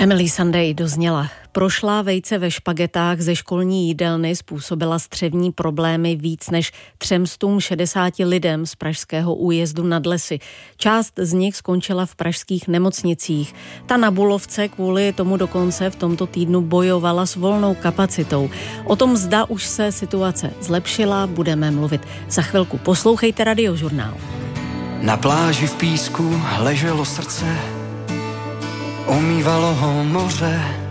Emily Sunday dozněla. Prošlá vejce ve špagetách ze školní jídelny způsobila střevní problémy víc než 360 lidem z pražského újezdu nad Lesy. Část z nich skončila v pražských nemocnicích. Ta na Bulovce kvůli tomu dokonce v tomto týdnu bojovala s volnou kapacitou. O tom, zda už se situace zlepšila, budeme mluvit za chvilku. Poslouchejte Radiožurnál. Na pláži v písku leželo srdce, umývalo ho moře.